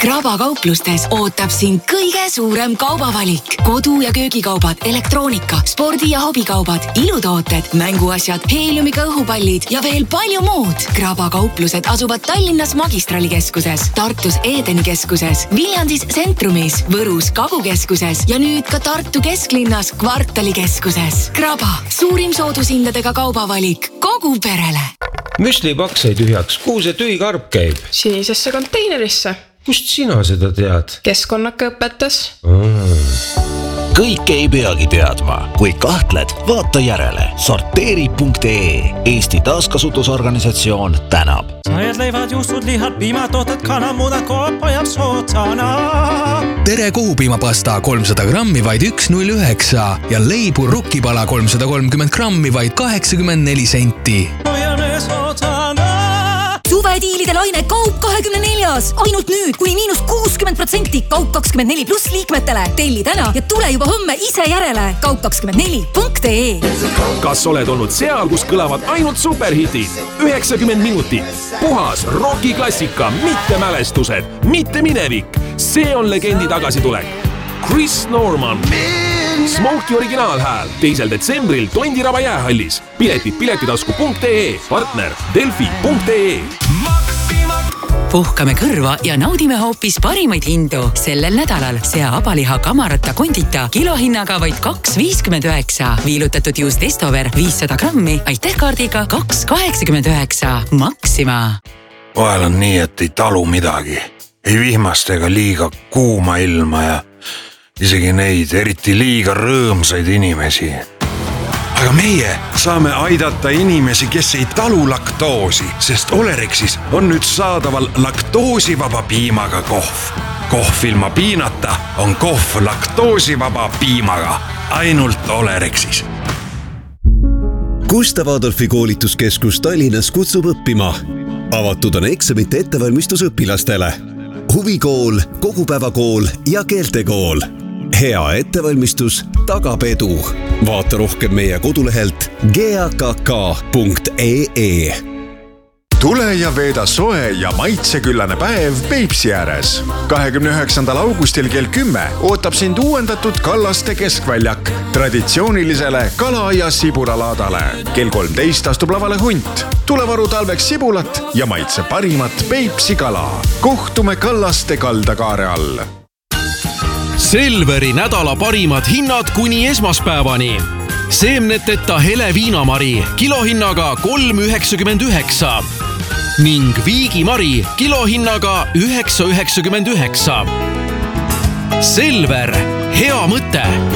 Kraba kauplustes ootab sind kõige suurem kaubavalik. Kodu- ja köögikaubad, elektroonika, spordi- ja hobikaubad, ilutooted, mänguasjad, heeliumiga õhupallid ja veel palju muud. Kraba kauplused asuvad Tallinnas Magistralikeskuses, Tartus Edeni keskuses, Viljandis Centrumis, Võrus Kagukeskuses ja nüüd ka Tartu kesklinnas Kvartalikeskuses. Kraba, suurim soodushindadega kaubavalik kogu perele. Müslipakk sai tühjaks. Kuhu see tühikarp käib? Sinisesse konteinerisse. Kust sina seda tead? Keskkonnaka õpetas. Kõik ei peagi teadma. Kui kahtled, vaata järele. Sorteeri.ee Eesti taaskasutusorganisatsioon tänab. Sajad leivad, juustud, lihad, piimatooted, kanamuda, koop ajab sootsana. Tere kohupiimapasta 300 grammi vaid 1,09 ja leibu rukkipala 330 grammi vaid 84 senti. Hoiame sootsana. Suvediilide laine Kaup 24. Ainult nüüd kuni -60% Kaup 24 pluss liikmetele. Telli täna ja tule juba homme ise järele. Kaup24.ee. Kas oled olnud seal, kus kõlavad ainult superhitid? 90 minutit. Puhas rockiklassika, mitte mälestused, mitte minevik. See on legendi tagasitulek. Chris Norman. Smokey originaalhääl 2. detsembril Tondiraba jäähallis. Piletid piletitasku.ee, partner Delfi.ee. Puhkame kõrva ja naudime hoopis parimaid hindu. Sellel nädalal sea abaliha kamarata kondita kilohinnaga vaid 2,59. Viilutatud juust Estover 500 grammi, aitäh kaardiga 2,89. Maxima. Vahel on nii, et ei talu midagi. Ei vihmast ega liiga kuuma ilma ja isegi neid eriti liiga rõõmsaid inimesi. Aga meie saame aidata inimesi, kes ei talu laktoosi, sest Olerexis on nüüd saadaval laktoosivaba piimaga kohv. Kohv ilma piinata on kohv laktoosivaba piimaga. Ainult Olerexis. Gustav Adolfi koolituskeskus Tallinnas kutsub õppima. Avatud on eksamite ettevalmistus õpilastele. Huvikool, kogupäevakool ja keeltekool. Hea ettevalmistus tagab edu. Vaata rohkem meie kodulehelt gakk.ee. Tule ja veeda soe ja maitseküllane päev Peipsi ääres. 29. augustil kell 10 ootab sind uuendatud Kallaste keskväljak traditsioonilisele kala- ja sibulalaadale. Kell 13 astub lavale hunt. Tule varu talveks sibulat ja maitse parimat Peipsi kala. Kohtume Kallaste kaldakaare all. Selveri nädala parimad hinnad kuni esmaspäevani. Seemneteta hele viinamari kilohinnaga 3,99 ning viigimari kilohinnaga 9,99. Selver, hea mõte!